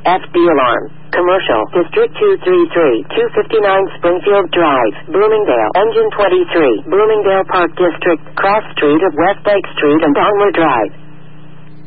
FD alarm. Commercial. District 233, 259 Springfield Drive, Bloomingdale. Engine 23, Bloomingdale Park District, cross street of West Lake Street and Donler Drive.